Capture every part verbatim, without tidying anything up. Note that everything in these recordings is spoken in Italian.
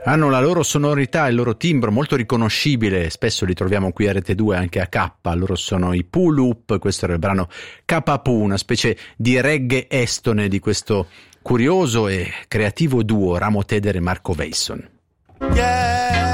Hanno la loro sonorità, il loro timbro molto riconoscibile, spesso li troviamo qui a Rete due anche a K. Loro sono i Poo Loop, questo era il brano K-Poo, una specie di reggae estone di questo curioso e creativo duo Ramo Teder e Marco Veison. Yeah.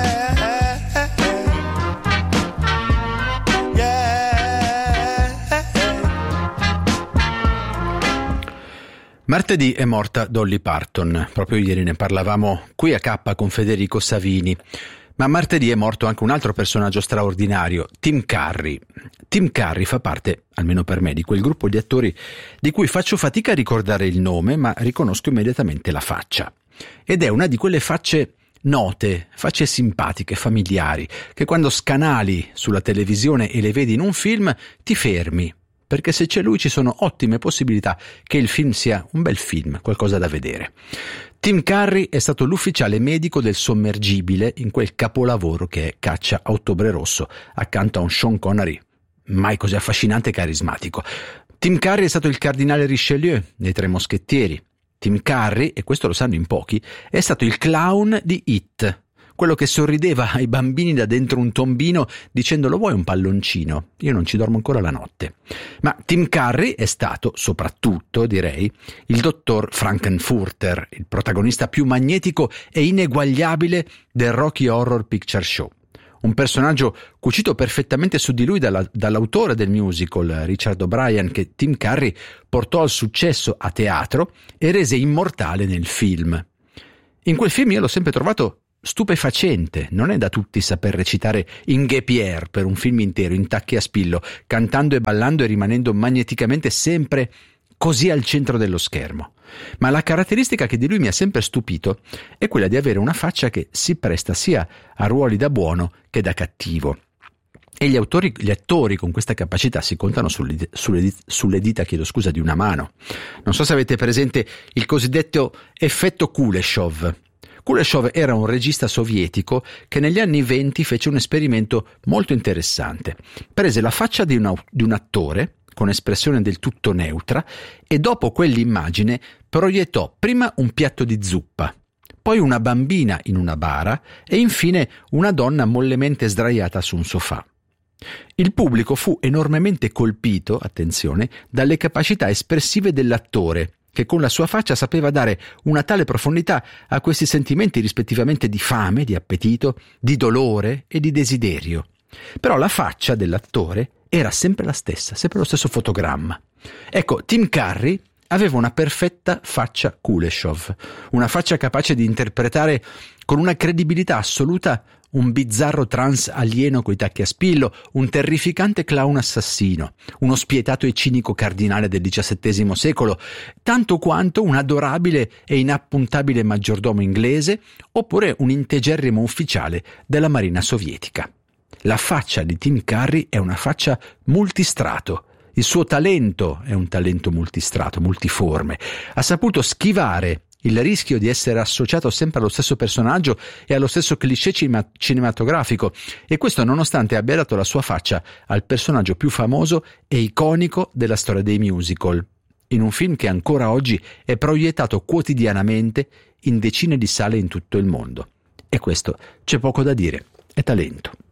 Martedì è morta Dolly Parton, proprio ieri ne parlavamo qui a K con Federico Savini, ma martedì è morto anche un altro personaggio straordinario, Tim Curry. Tim Curry fa parte, almeno per me, di quel gruppo di attori di cui faccio fatica a ricordare il nome, ma riconosco immediatamente la faccia. Ed è una di quelle facce note, facce simpatiche, familiari, che quando scanali sulla televisione e le vedi in un film ti fermi. Perché se c'è lui ci sono ottime possibilità che il film sia un bel film, qualcosa da vedere. Tim Curry è stato l'ufficiale medico del sommergibile in quel capolavoro che è Caccia a Ottobre Rosso, accanto a un Sean Connery mai così affascinante e carismatico. Tim Curry è stato il cardinale Richelieu nei Tre Moschettieri. Tim Curry, e questo lo sanno in pochi, è stato il clown di It, quello che sorrideva ai bambini da dentro un tombino dicendo: lo vuoi un palloncino? Io non ci dormo ancora la notte. Ma Tim Curry è stato, soprattutto direi, il dottor Frankenfurter, il protagonista più magnetico e ineguagliabile del Rocky Horror Picture Show. Un personaggio cucito perfettamente su di lui dalla, dall'autore del musical, Richard O'Brien, che Tim Curry portò al successo a teatro e rese immortale nel film. In quel film io l'ho sempre trovato stupefacente, non è da tutti saper recitare in Guy Pierre per un film intero in tacchi a spillo, cantando e ballando e rimanendo magneticamente sempre così al centro dello schermo. Ma la caratteristica che di lui mi ha sempre stupito è quella di avere una faccia che si presta sia a ruoli da buono che da cattivo. E gli, autori, gli attori con questa capacità si contano sulle, sulle, sulle dita chiedo scusa, di una mano. Non so se avete presente il cosiddetto effetto Kuleshov. Kuleshov era un regista sovietico che negli anni venti fece un esperimento molto interessante. Prese la faccia di, una, di un attore con espressione del tutto neutra e dopo quell'immagine proiettò prima un piatto di zuppa, poi una bambina in una bara e infine una donna mollemente sdraiata su un sofà. Il pubblico fu enormemente colpito, attenzione, dalle capacità espressive dell'attore, che con la sua faccia sapeva dare una tale profondità a questi sentimenti rispettivamente di fame, di appetito, di dolore e di desiderio. Però la faccia dell'attore era sempre la stessa, sempre lo stesso fotogramma. Ecco, Tim Curry aveva una perfetta faccia Kuleshov, una faccia capace di interpretare con una credibilità assoluta un bizzarro trans alieno coi tacchi a spillo, un terrificante clown assassino, uno spietato e cinico cardinale del diciassettesimo secolo, tanto quanto un adorabile e inappuntabile maggiordomo inglese oppure un integerrimo ufficiale della Marina sovietica. La faccia di Tim Curry è una faccia multistrato. Il suo talento è un talento multistrato, multiforme. Ha saputo schivare il rischio di essere associato sempre allo stesso personaggio e allo stesso cliché cinematografico, e questo nonostante abbia dato la sua faccia al personaggio più famoso e iconico della storia dei musical, in un film che ancora oggi è proiettato quotidianamente in decine di sale in tutto il mondo. E questo c'è poco da dire, è talento.